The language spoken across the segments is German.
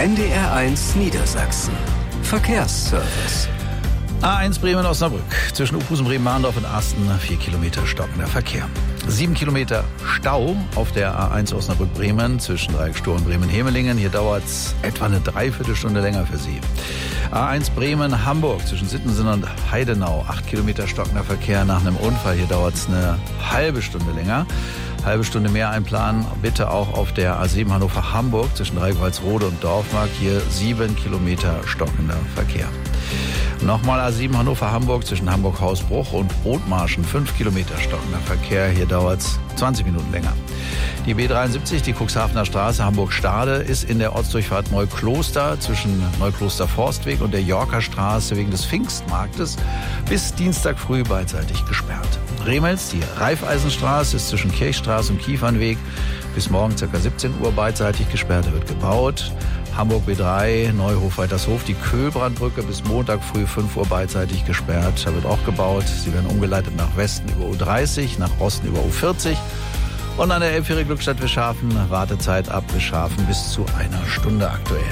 NDR1 Niedersachsen. Verkehrsservice. A1 Bremen-Osnabrück. Zwischen Uphusen, Bremen-Mahndorf und Asten 4 Kilometer stockender Verkehr. 7 Kilometer Stau auf der A1 Osnabrück-Bremen zwischen Dreieckstor und Bremen-Hemelingen. Hier dauert es etwa eine Dreiviertelstunde länger für Sie. A1 Bremen-Hamburg zwischen Sittensen und Heidenau. 8 Kilometer stockender Verkehr nach einem Unfall. Hier dauert es eine halbe Stunde länger. Halbe Stunde mehr einplanen. Bitte auch auf der A7 Hannover-Hamburg zwischen Dreieck-Walsrode und Dorfmark. Hier 7 Kilometer stockender Verkehr. Nochmal A7 Hannover-Hamburg zwischen Hamburg-Hausbruch und Othmarschen. 5 Kilometer stockender Verkehr. Hier dauert es 20 Minuten länger. Die B73, die Cuxhavener Straße Hamburg-Stade, ist in der Ortsdurchfahrt Neukloster zwischen Neukloster-Forstweg und der Yorker Straße wegen des Pfingstmarktes bis Dienstag früh beidseitig gesperrt. Remels, die Raiffeisenstraße, ist zwischen Kirchstraße und Kiefernweg bis morgen ca. 17 Uhr beidseitig gesperrt. Da wird gebaut. Hamburg B3, Neuhof-Weitershof, die Köhlbrandbrücke bis Montag früh 5 Uhr beidseitig gesperrt. Da wird auch gebaut. Sie werden umgeleitet nach Westen über U30, nach Osten über U40. Und an der Elbphäre Glückstadt-Wischhafen Wartezeit ab Wischhafen bis zu einer Stunde aktuell.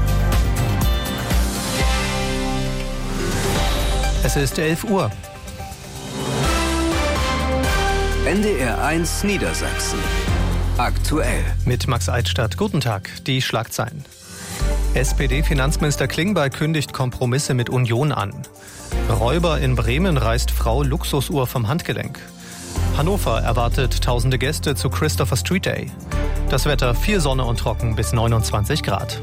Es ist 11 Uhr. NDR1 Niedersachsen. Aktuell. Mit Max Eidstadt. Guten Tag. Die Schlagzeilen. SPD-Finanzminister Klingbeil kündigt Kompromisse mit Union an. Räuber in Bremen reißt Frau Luxusuhr vom Handgelenk. Hannover erwartet tausende Gäste zu Christopher Street Day. Das Wetter: viel Sonne und trocken bis 29 Grad.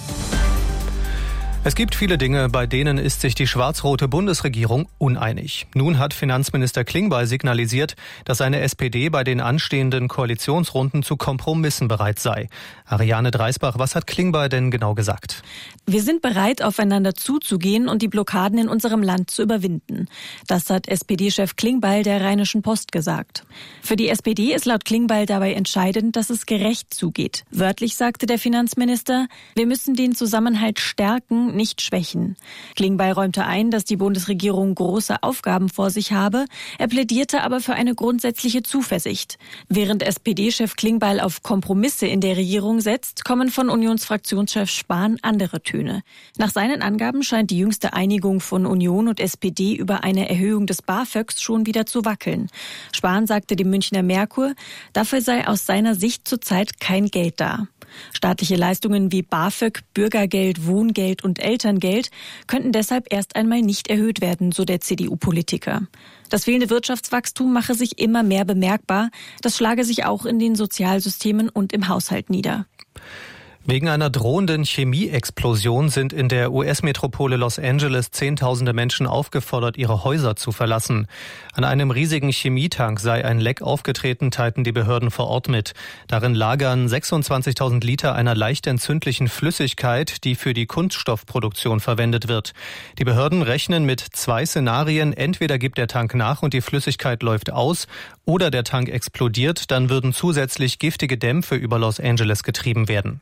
Es gibt viele Dinge, bei denen ist sich die schwarz-rote Bundesregierung uneinig. Nun hat Finanzminister Klingbeil signalisiert, dass seine SPD bei den anstehenden Koalitionsrunden zu Kompromissen bereit sei. Ariane Dreisbach, was hat Klingbeil denn genau gesagt? Wir sind bereit, aufeinander zuzugehen und die Blockaden in unserem Land zu überwinden. Das hat SPD-Chef Klingbeil der Rheinischen Post gesagt. Für die SPD ist laut Klingbeil dabei entscheidend, dass es gerecht zugeht. Wörtlich sagte der Finanzminister: Wir müssen den Zusammenhalt stärken, nicht schwächen. Klingbeil räumte ein, dass die Bundesregierung große Aufgaben vor sich habe. Er plädierte aber für eine grundsätzliche Zuversicht. Während SPD-Chef Klingbeil auf Kompromisse in der Regierung setzt, kommen von Unionsfraktionschef Spahn andere Töne. Nach seinen Angaben scheint die jüngste Einigung von Union und SPD über eine Erhöhung des BAföGs schon wieder zu wackeln. Spahn sagte dem Münchner Merkur, dafür sei aus seiner Sicht zurzeit kein Geld da. Staatliche Leistungen wie BAföG, Bürgergeld, Wohngeld und Elterngeld könnten deshalb erst einmal nicht erhöht werden, so der CDU-Politiker. Das fehlende Wirtschaftswachstum mache sich immer mehr bemerkbar. Das schlage sich auch in den Sozialsystemen und im Haushalt nieder. Wegen einer drohenden Chemieexplosion sind in der US-Metropole Los Angeles Zehntausende Menschen aufgefordert, ihre Häuser zu verlassen. An einem riesigen Chemietank sei ein Leck aufgetreten, teilten die Behörden vor Ort mit. Darin lagern 26.000 Liter einer leicht entzündlichen Flüssigkeit, die für die Kunststoffproduktion verwendet wird. Die Behörden rechnen mit 2 Szenarien. Entweder gibt der Tank nach und die Flüssigkeit läuft aus, oder der Tank explodiert, dann würden zusätzlich giftige Dämpfe über Los Angeles getrieben werden.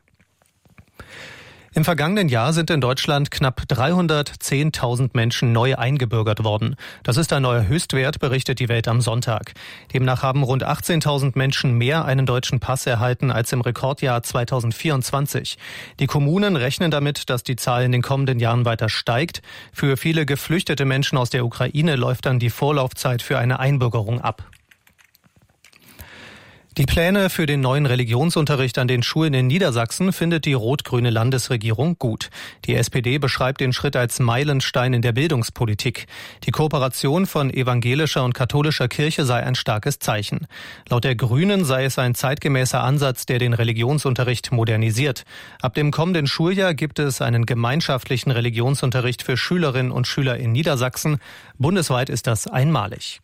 Im vergangenen Jahr sind in Deutschland knapp 310.000 Menschen neu eingebürgert worden. Das ist ein neuer Höchstwert, berichtet die Welt am Sonntag. Demnach haben rund 18.000 Menschen mehr einen deutschen Pass erhalten als im Rekordjahr 2024. Die Kommunen rechnen damit, dass die Zahl in den kommenden Jahren weiter steigt. Für viele geflüchtete Menschen aus der Ukraine läuft dann die Vorlaufzeit für eine Einbürgerung ab. Die Pläne für den neuen Religionsunterricht an den Schulen in Niedersachsen findet die rot-grüne Landesregierung gut. Die SPD beschreibt den Schritt als Meilenstein in der Bildungspolitik. Die Kooperation von evangelischer und katholischer Kirche sei ein starkes Zeichen. Laut der Grünen sei es ein zeitgemäßer Ansatz, der den Religionsunterricht modernisiert. Ab dem kommenden Schuljahr gibt es einen gemeinschaftlichen Religionsunterricht für Schülerinnen und Schüler in Niedersachsen. Bundesweit ist das einmalig.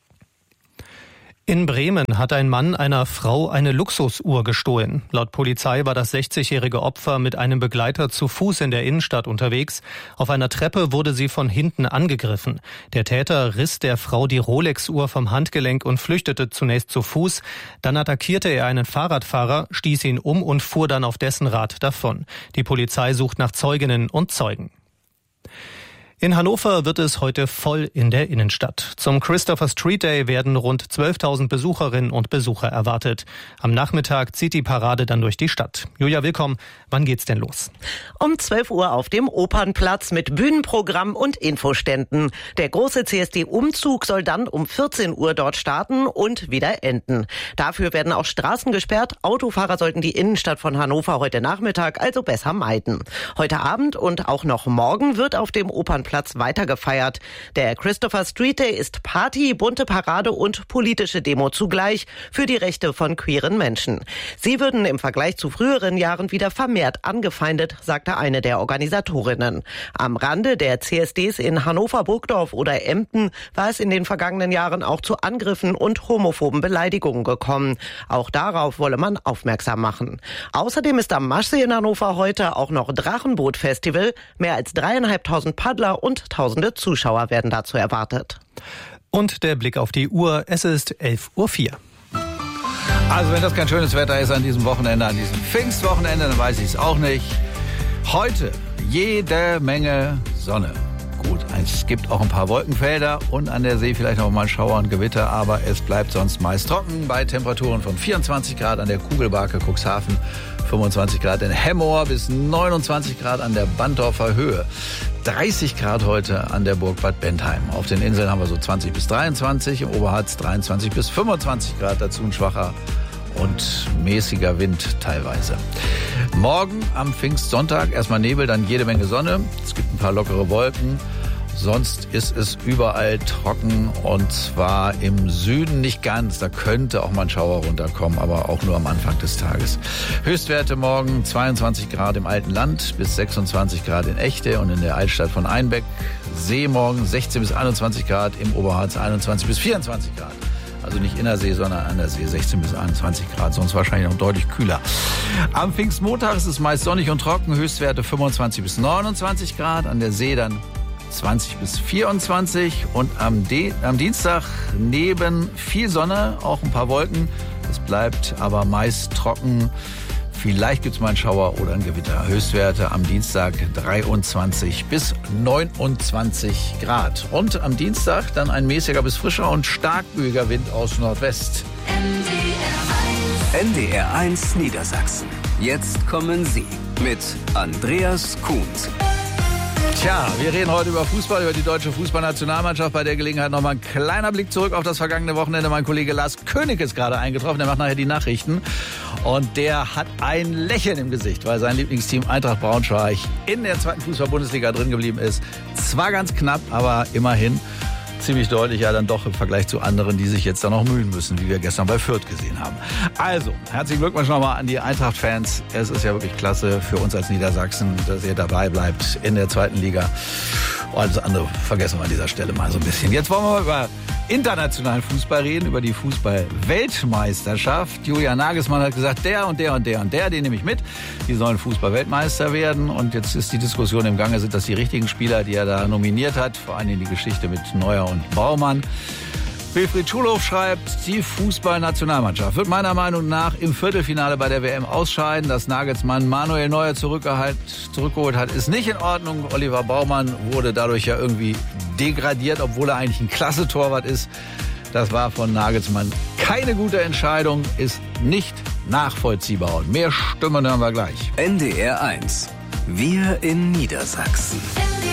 In Bremen hat ein Mann einer Frau eine Luxusuhr gestohlen. Laut Polizei war das 60-jährige Opfer mit einem Begleiter zu Fuß in der Innenstadt unterwegs. Auf einer Treppe wurde sie von hinten angegriffen. Der Täter riss der Frau die Rolex-Uhr vom Handgelenk und flüchtete zunächst zu Fuß. Dann attackierte er einen Fahrradfahrer, stieß ihn um und fuhr dann auf dessen Rad davon. Die Polizei sucht nach Zeuginnen und Zeugen. In Hannover wird es heute voll in der Innenstadt. Zum Christopher Street Day werden rund 12.000 Besucherinnen und Besucher erwartet. Am Nachmittag zieht die Parade dann durch die Stadt. Julia, willkommen. Wann geht's denn los? Um 12 Uhr auf dem Opernplatz mit Bühnenprogramm und Infoständen. Der große CSD-Umzug soll dann um 14 Uhr dort starten und wieder enden. Dafür werden auch Straßen gesperrt. Autofahrer sollten die Innenstadt von Hannover heute Nachmittag also besser meiden. Heute Abend und auch noch morgen wird auf dem Opernplatz weiter gefeiert. Der Christopher Street Day ist Party, bunte Parade und politische Demo zugleich für die Rechte von queeren Menschen. Sie würden im Vergleich zu früheren Jahren wieder vermehrt angefeindet, sagte eine der Organisatorinnen. Am Rande der CSDs in Hannover, Burgdorf oder Emden war es in den vergangenen Jahren auch zu Angriffen und homophoben Beleidigungen gekommen. Auch darauf wolle man aufmerksam machen. Außerdem ist am Maschsee in Hannover heute auch noch Drachenboot-Festival. Mehr als 3.500 Paddler und tausende Zuschauer werden dazu erwartet. Und der Blick auf die Uhr, es ist 11:04 Uhr. Also wenn das kein schönes Wetter ist an diesem Wochenende, an diesem Pfingstwochenende, dann weiß ich es auch nicht. Heute jede Menge Sonne. Gut, es gibt auch ein paar Wolkenfelder und an der See vielleicht noch mal Schauer und Gewitter, aber es bleibt sonst meist trocken bei Temperaturen von 24 Grad an der Kugelbarke Cuxhaven, 25 Grad in Hemmoor bis 29 Grad an der Bantorfer Höhe. 30 Grad heute an der Burg Bad Bentheim. Auf den Inseln haben wir so 20 bis 23, im Oberharz 23 bis 25 Grad, dazu ein schwacher und mäßiger Wind teilweise. Morgen am Pfingstsonntag erstmal Nebel, dann jede Menge Sonne. Es gibt ein paar lockere Wolken. Sonst ist es überall trocken und zwar im Süden nicht ganz. Da könnte auch mal ein Schauer runterkommen, aber auch nur am Anfang des Tages. Höchstwerte morgen 22 Grad im alten Land bis 26 Grad in Echte und in der Altstadt von Einbeck. See morgen 16 bis 21 Grad, im Oberharz 21 bis 24 Grad. Also nicht in der See, sondern an der See 16 bis 21 Grad, sonst wahrscheinlich noch deutlich kühler. Am Pfingstmontag ist es meist sonnig und trocken, Höchstwerte 25 bis 29 Grad, an der See dann 20 bis 24 und am Dienstag neben viel Sonne, auch ein paar Wolken. Es bleibt aber meist trocken. Vielleicht gibt es mal einen Schauer oder ein Gewitter. Höchstwerte am Dienstag 23 bis 29 Grad. Und am Dienstag dann ein mäßiger bis frischer und starkböiger Wind aus Nordwest. NDR1 Niedersachsen. Jetzt kommen Sie mit Andreas Kuhns. Tja, wir reden heute über Fußball, über die deutsche Fußballnationalmannschaft. Bei der Gelegenheit nochmal ein kleiner Blick zurück auf das vergangene Wochenende. Mein Kollege Lars König ist gerade eingetroffen, der macht nachher die Nachrichten. Und der hat ein Lächeln im Gesicht, weil sein Lieblingsteam Eintracht Braunschweig in der zweiten Fußball-Bundesliga drin geblieben ist. Zwar ganz knapp, aber immerhin ziemlich deutlich, ja dann doch im Vergleich zu anderen, die sich jetzt da noch mühen müssen, wie wir gestern bei Fürth gesehen haben. Also, herzlichen Glückwunsch nochmal an die Eintracht-Fans. Es ist ja wirklich klasse für uns als Niedersachsen, dass ihr dabei bleibt in der zweiten Liga. Und das andere vergessen wir an dieser Stelle mal so ein bisschen. Jetzt wollen wir mal über internationalen Fußball reden, über die Fußball-Weltmeisterschaft. Julian Nagelsmann hat gesagt, der und der und der und der, den nehme ich mit. Die sollen Fußball-Weltmeister werden. Und jetzt ist die Diskussion im Gange, sind das die richtigen Spieler, die er da nominiert hat? Vor allem die Geschichte mit Neuer und Baumann. Wilfried Schulhoff schreibt, die Fußballnationalmannschaft wird meiner Meinung nach im Viertelfinale bei der WM ausscheiden. Dass Nagelsmann Manuel Neuer zurückgeholt hat, ist nicht in Ordnung. Oliver Baumann wurde dadurch ja irgendwie degradiert, obwohl er eigentlich ein klasse Torwart ist. Das war von Nagelsmann keine gute Entscheidung, ist nicht nachvollziehbar. Und mehr Stimmen hören wir gleich. NDR1. Wir in Niedersachsen.